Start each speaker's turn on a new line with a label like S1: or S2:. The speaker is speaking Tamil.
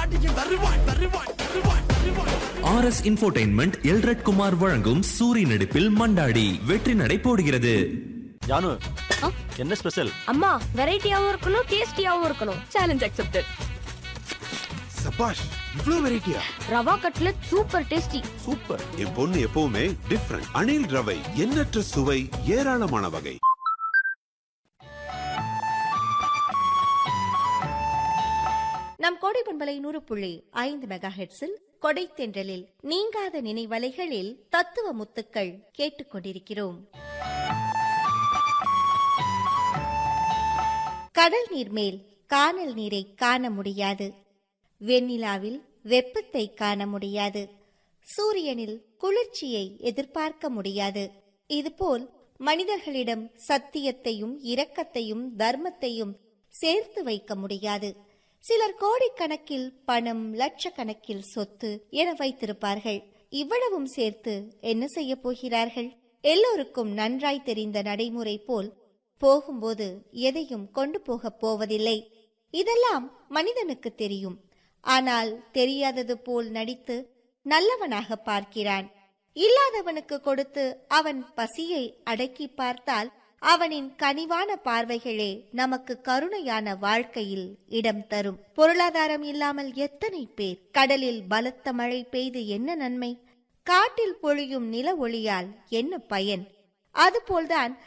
S1: RS Infotainment எல்ரட் குமார் வழங்கும் சூரி நடிப்பில் மண்டாடி வெற்றி நடை போடுகிறது.
S2: ஜானு, என்ன ஸ்பெஷல்?
S3: அம்மா, வெரைட்டியாவும் இருக்கணும், டேஸ்டியாவும் இருக்கணும். Challenge accepted.
S4: சபாஷ், இவ்ளோ வெரைட்டியா?
S3: Rava cutlet super tasty.
S2: Super.
S4: என் பொண்ணு எப்பவுமே டிஃபரண்ட். அணில் ரவை, எண்ணற்ற சுவை, ஏராளமான வகை.
S5: நம் கோடை பண்பலை 100.5 மெகாஹெர்ட்ஸில் கொடை தென்றலில் நீங்காத நினைவலைகளில் தத்துவ முத்துக்கள் கேட்டுக்கொண்டிருக்கிறோம். கடல் நீர் மேல் கானல் நீரை காண முடியாது, வெண்ணிலாவில் வெப்பத்தை காண முடியாது, சூரியனில் குளிர்ச்சியை எதிர்பார்க்க முடியாது. இதுபோல் மனிதர்களிடம் சத்தியத்தையும் இரக்கத்தையும் தர்மத்தையும் சேர்த்து வைக்க முடியாது. சிலர் கோடிக்கணக்கில் பணம், லட்சக்கணக்கில் சொத்து என வைத்திருப்பார்கள். இவ்வளவும் சேர்த்து என்ன செய்ய போகிறார்கள்? எல்லோருக்கும் நன்றாய் தெரிந்த நடைமுறை போல் போகும்போது எதையும் கொண்டு போகப் போவதில்லை. இதெல்லாம் மனிதனுக்கு தெரியும். ஆனால் தெரியாதது போல் நடித்து நல்லவனாக பார்க்கிறான். இல்லாதவனுக்கு கொடுத்து அவன் பசியை அடக்கி பார்த்தால் அவனின் கனிவான பார்வைகளே நமக்கு கருணையான வாழ்க்கையில் இடம் தரும். பொருளாதாரம் இல்லாமல் எத்தனை பேர்? கடலில் பலத்த மழை பெய்து என்ன நன்மை? காட்டில் பொழியும் நில ஒளியால் என்ன பயன்? அதுபோல்தான்